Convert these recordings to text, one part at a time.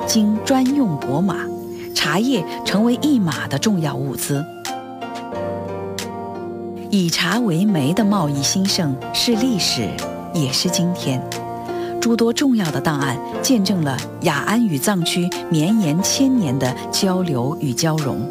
经专用舶马，茶叶成为一马的重要物资。以茶为媒的贸易兴盛是历史，也是今天。诸多重要的档案见证了雅安与藏区绵延千年的交流与交融。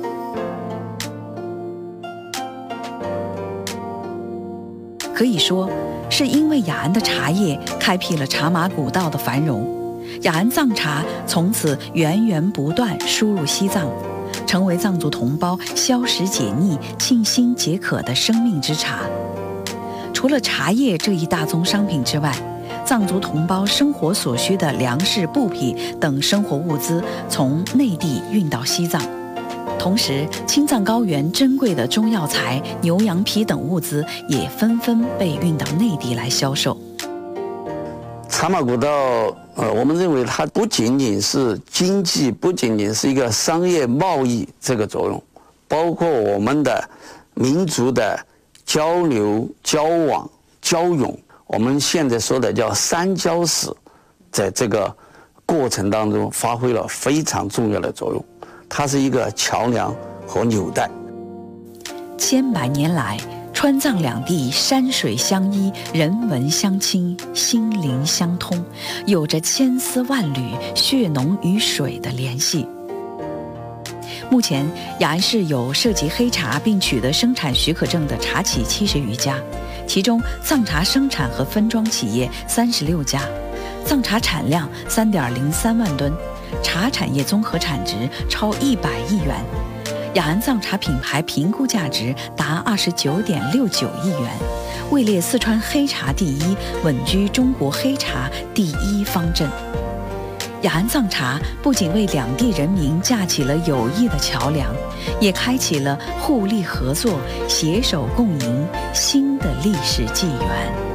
可以说，是因为雅安的茶叶开辟了茶马古道的繁荣，雅安藏茶从此源源不断输入西藏，成为藏族同胞消食解腻、沁心解渴的生命之茶。除了茶叶这一大宗商品之外，藏族同胞生活所需的粮食、布匹等生活物资从内地运到西藏，同时青藏高原珍贵的中药材、牛羊皮等物资也纷纷被运到内地来销售。 茶马古道，我们认为它不仅仅是经济，不仅仅是一个商业贸易这个作用，包括我们的民族的交流、交往、交融。我们现在说的叫三交史，在这个过程当中发挥了非常重要的作用，它是一个桥梁和纽带。 千百年来，川藏两地山水相依，人文相亲，心灵相通，有着千丝万缕血浓于水的联系。目前，雅安市有涉及黑茶并取得生产许可证的茶企70余家，其中藏茶生产和分装企业36家，藏茶产量3.03万吨，茶产业综合产值超100亿元，雅安藏茶品牌评估价值达29.69亿元，位列四川黑茶第一，稳居中国黑茶第一方阵。雅安藏茶不仅为两地人民架起了友谊的桥梁，也开启了互利合作、携手共赢新的历史纪元。